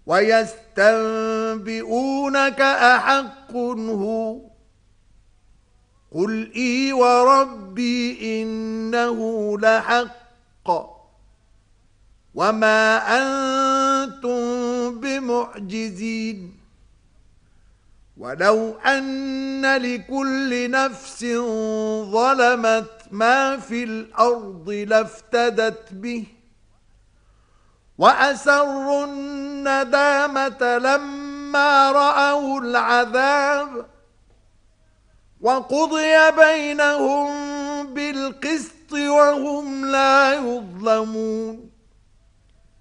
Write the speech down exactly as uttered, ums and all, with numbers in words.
ويستنبئونك أحق هو قل إي وربي إنه لحق وما أنتم بمعجزين ولو أن لكل نفس ظلمت ما في الأرض لافتدت به وأسروا الندامة لما رأوا العذاب وقضي بينهم بالقسط وهم لا يظلمون